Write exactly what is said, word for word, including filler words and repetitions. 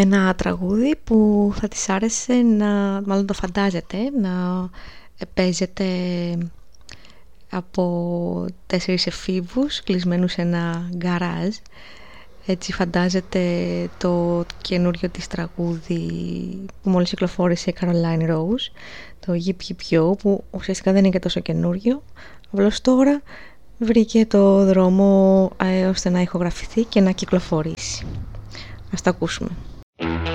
ένα τραγούδι που θα της άρεσε να, μάλλον το φαντάζεται, να παίζεται από τέσσερις εφήβους κλεισμένους σε ένα γκαράζ. Έτσι φαντάζεται το καινούριο της τραγούδι που μόλις κυκλοφόρησε η Caroline Rose, το Yip Yip Yo, που ουσιαστικά δεν είναι και τόσο καινούριο, απλώς τώρα βρήκε το δρόμο ε, ώστε να ηχογραφηθεί και να κυκλοφορήσει. Ας το ακούσουμε.